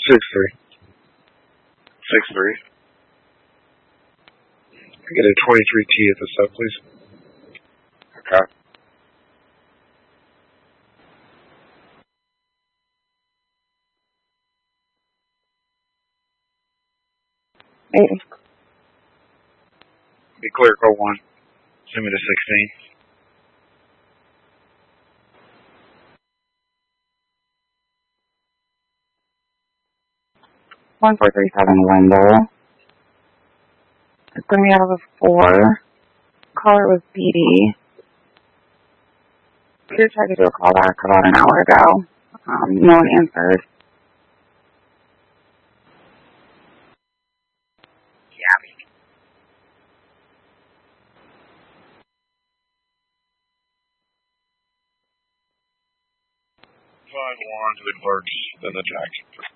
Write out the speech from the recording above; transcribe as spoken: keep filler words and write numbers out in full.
Six three. Six three. I get a twenty-three T at the sub, please. Okay. Eight. Be clear, code one. Send me to sixteen. One four three seven Wendell. It's going to be out of a four. Caller was B D. Peter tried to do a call back about an hour ago. Um, no one answered. Yeah. Five one to the clerk, then the jack.